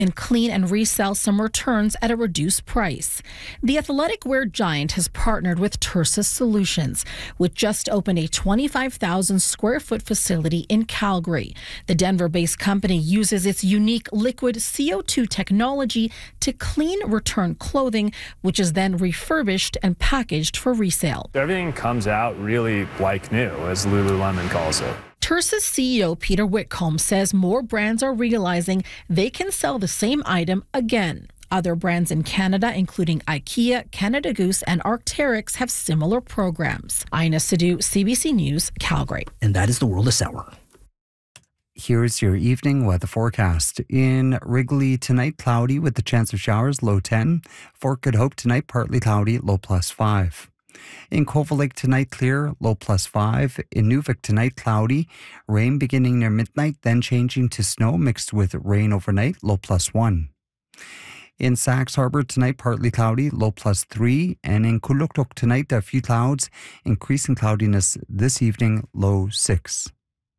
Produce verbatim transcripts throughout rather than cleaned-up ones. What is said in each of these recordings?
and clean and resell some returns at a reduced price. The athletic wear giant has partnered with Tersus Solutions, which just opened a twenty-five thousand square foot facility in Calgary. The Denver-based company uses its unique liquid C O two technology to clean return clothing, which is then refurbished and packaged for resale. Everything comes out really like new, as Lululemon calls it. Tersus C E O Peter Whitcomb says more brands are realizing they can sell the same item again. Other brands in Canada, including IKEA, Canada Goose, and Arc'teryx, have similar programs. Ina Sidhu, C B C News, Calgary. And that is the World of Sour. Here's your evening weather forecast. In Wrigley, tonight cloudy with the chance of showers, low ten. Fort Good Hope tonight partly cloudy, low plus five. In Cove Lake tonight clear, low plus five. In Nuvik tonight cloudy, rain beginning near midnight, then changing to snow mixed with rain overnight, low plus one. In Sachs Harbor tonight partly cloudy, low plus three. And in Kuluktuk tonight a few clouds, increasing cloudiness this evening, low six.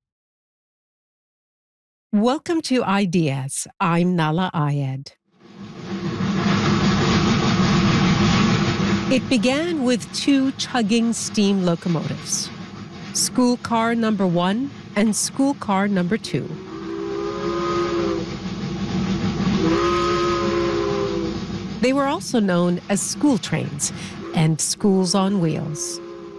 Welcome to Ideas. I'm Nala Ayed. It began with two chugging steam locomotives, school car number one and school car number two. They were also known as school trains and schools on wheels.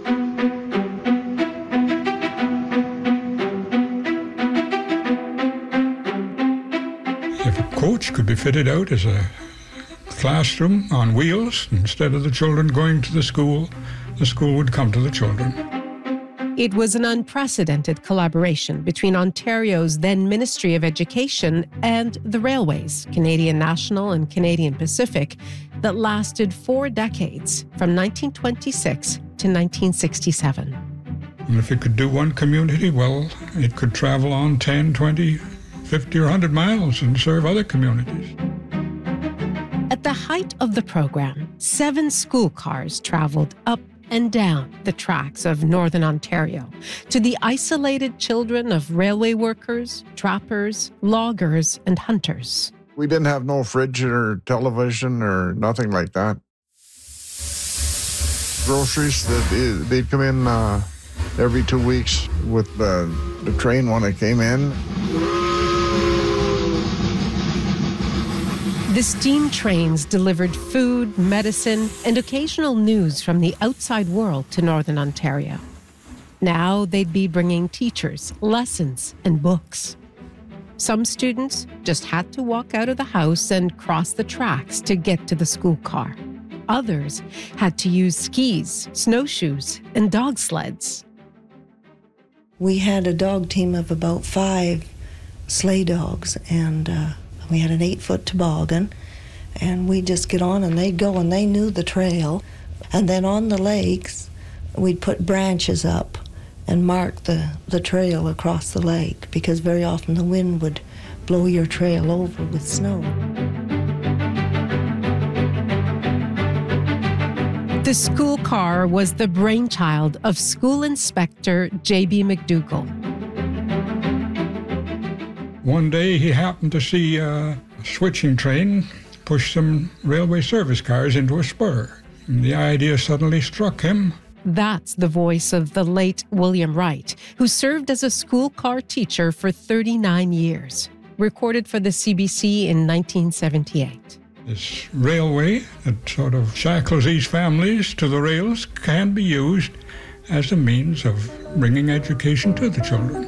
If a coach could be fitted out as a classroom on wheels, instead of the children going to the school, the school would come to the children. It was an unprecedented collaboration between Ontario's then Ministry of Education and the railways, Canadian National and Canadian Pacific, that lasted four decades, from nineteen twenty-six to nineteen sixty-seven. And if it could do one community, well, it could travel on ten, twenty, fifty, or one hundred miles and serve other communities. At the height of the program, seven school cars traveled up and down the tracks of Northern Ontario to the isolated children of railway workers, trappers, loggers, and hunters. We didn't have no fridge or television or nothing like that. Groceries, that they'd come in uh, every two weeks with uh, the train when it came in. The steam trains delivered food, medicine, and occasional news from the outside world to Northern Ontario. Now they'd be bringing teachers, lessons, and books. Some students just had to walk out of the house and cross the tracks to get to the school car. Others had to use skis, snowshoes, and dog sleds. We had a dog team of about five sleigh dogs, and uh, we had an eight-foot toboggan, and we'd just get on, and they'd go, and they knew the trail. And then on the lakes, we'd put branches up and mark the, the trail across the lake, because very often the wind would blow your trail over with snow. The school car was the brainchild of School Inspector J B McDougall. One day he happened to see a switching train push some railway service cars into a spur. And the idea suddenly struck him. That's the voice of the late William Wright, who served as a school car teacher for thirty-nine years, recorded for the C B C in nineteen seventy-eight. This railway that sort of shackles these families to the rails can be used as a means of bringing education to the children.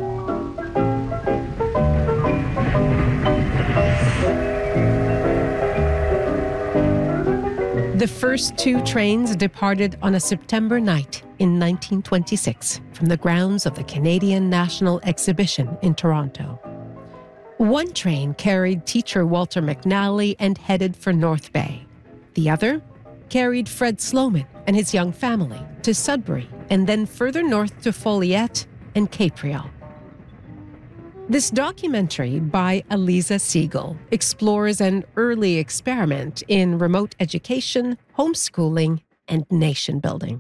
The first two trains departed on a September night in nineteen twenty-six from the grounds of the Canadian National Exhibition in Toronto. One train carried teacher Walter McNally and headed for North Bay. The other carried Fred Sloman and his young family to Sudbury and then further north to Folliette and Capreol. This documentary by Eliza Siegel explores an early experiment in remote education, homeschooling, and nation building.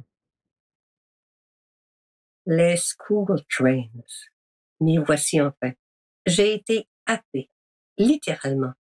Les school trains. M'y voici enfin. J'ai été happée, littéralement,